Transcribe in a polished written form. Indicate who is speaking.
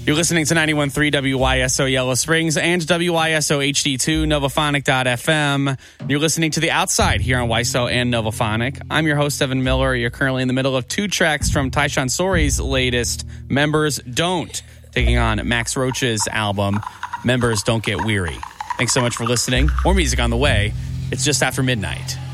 Speaker 1: You're listening to 91.3 WYSO Yellow Springs and WYSO HD2 Novophonic.fm. You're listening to The Outside here on YSO and Novophonic. I'm your host, Evan Miller. You're currently in the middle of two tracks from Tyshawn Sori's latest, Members Don't, taking on Max Roach's album, Members Don't Get Weary. Thanks so much for listening. More music on the way. It's just after midnight.